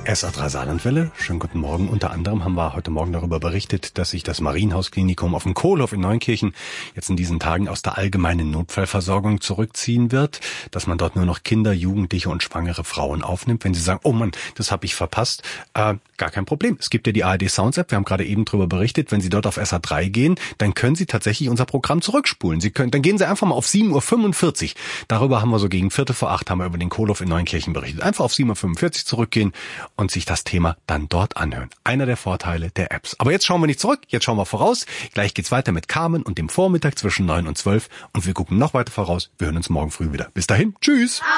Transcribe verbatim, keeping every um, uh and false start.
S A drei Saarlandwelle, schönen guten Morgen. Unter anderem haben wir heute Morgen darüber berichtet, dass sich das Marienhaus-Klinikum auf dem Kohlhof in Neunkirchen jetzt in diesen Tagen aus der allgemeinen Notfallversorgung zurückziehen wird, dass man dort nur noch Kinder, Jugendliche und schwangere Frauen aufnimmt. Wenn sie sagen, oh Mann, das habe ich verpasst, äh, gar kein Problem. Es gibt ja die A R D Sounds App, wir haben gerade eben darüber berichtet, wenn Sie dort auf S A drei gehen, dann können Sie tatsächlich unser Programm zurückspulen. Sie können, dann gehen Sie einfach mal auf sieben Uhr fünfundvierzig. Darüber haben wir so gegen Viertel vor acht haben wir über den Kohlhof in Neunkirchen berichtet. Einfach auf sieben Uhr fünfundvierzig zurückgehen und sich das Thema dann dort anhören. Einer der Vorteile der Apps. Aber jetzt schauen wir nicht zurück, jetzt schauen wir voraus. Gleich geht's weiter mit Carmen und dem Vormittag zwischen neun und zwölf und wir gucken noch weiter voraus. Wir hören uns morgen früh wieder. Bis dahin, tschüss!